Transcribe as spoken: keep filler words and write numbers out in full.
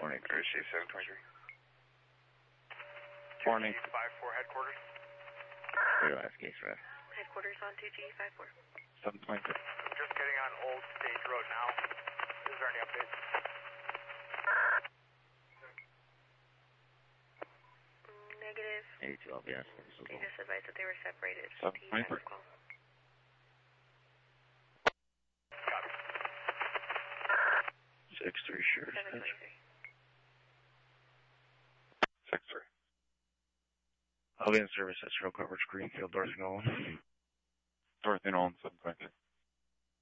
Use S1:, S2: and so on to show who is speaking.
S1: Morning.
S2: Receive seven twenty-three.
S1: Morning.
S2: five four headquarters.
S1: Your last case, Red.
S3: Headquarters on two G five four.
S1: seven twenty-three.
S2: Just getting on Old Stage Road now. Is there any updates?
S3: Negative.
S1: eighty-two L B S.
S3: They just advised that they were separated.
S1: seven twenty-three. six three, sure.
S3: seven twenty-three.
S2: six three.
S1: I'll be in service at Trail Coverage Greenfield, Dorothy Nolan.
S2: Dorothy Nolan, seven twenty-three.